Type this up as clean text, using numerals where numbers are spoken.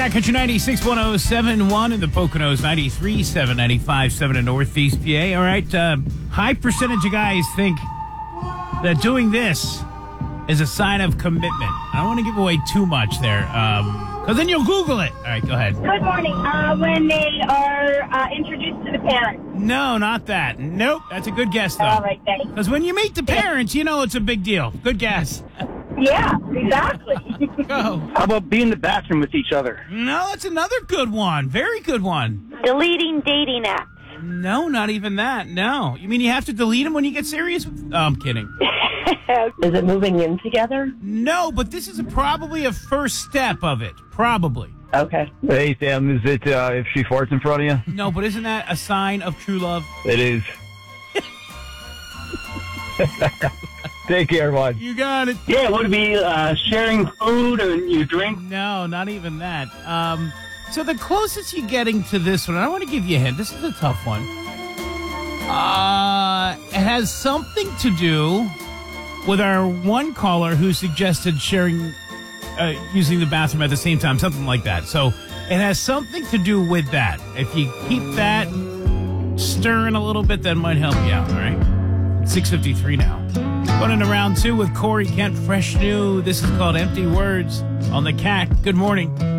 back at your 96.1071 in the Poconos, 93.7, 95.7 in Northeast PA. All right, high percentage of guys think that doing this is a sign of commitment. I don't want to give away too much there, because then you'll Google it. All right, go ahead. Good morning. When they are introduced to the parents. No, not that. Nope, that's a good guess, though. All right, thanks. Because when you meet the parents, you know it's a big deal. Good guess. Yeah, exactly. Go. How about be in the bathroom with each other? No, that's another good one. Very good one. Deleting dating apps. No, not even that. No. You mean you have to delete them when you get serious? Oh, I'm kidding. Is it moving in together? No, but this is probably a first step of it. Probably. Okay. Hey, Sam, is it if she farts in front of you? No, but isn't that a sign of true love? It is. Take care, bud. You got it. Yeah, would it be sharing food and your drink? No, not even that. So the closest you're getting to this one, I want to give you a hint. This is a tough one. It has something to do with our one caller who suggested sharing, using the bathroom at the same time, something like that. So it has something to do with that. If you keep that stirring a little bit, that might help you out, all right? 6:53 now. Going into round two with Corey Kent, fresh new. This is called Empty Words on the Cat. Good morning.